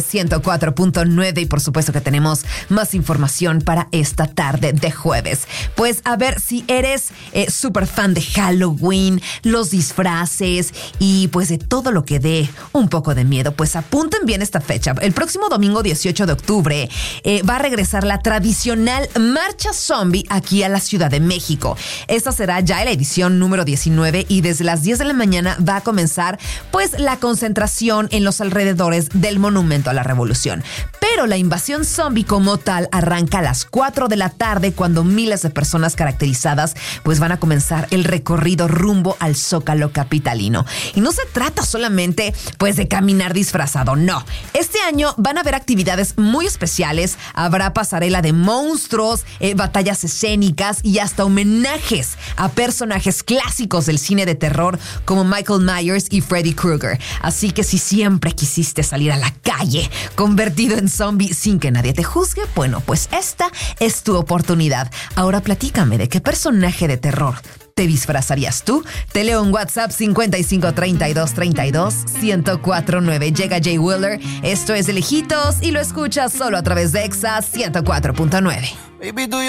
104.9 y por supuesto que tenemos más información para esta tarde de jueves. Pues a ver, si eres súper fan de Halloween, los disfraces y pues de todo lo que dé un poco de miedo, pues apunten bien esta fecha. El próximo domingo 18 de octubre va a regresar la tradicional Marcha Zombie aquí a la Ciudad de México. Esta será ya la edición número 19 y desde las 10 de la mañana va a comenzar pues la concentración en los alrededores del Monumento a la Revolución. Pero la invasión zombie como tal arranca a las 4 de la tarde cuando miles de personas caracterizadas pues van a comenzar el recorrido rumbo al Zócalo capitalino. Y no se trata solamente pues de caminar disfrazado, no. Este año van a haber actividades muy especiales, habrá pasarela de monstruos, batallas escénicas y hasta homenajes a personajes clásicos del cine de terror como Michael Myers y Freddy Krueger. Así que si siempre quisiste salir a la calle convertido en zombie sin que nadie te juzgue, bueno, pues esta es tu oportunidad. Ahora platícame de qué personaje de terror te disfrazarías tú. Te leo en WhatsApp 5532321049. Llega Jay Wheeler, esto es de Lejitos y lo escuchas solo a través de Exa 104.9.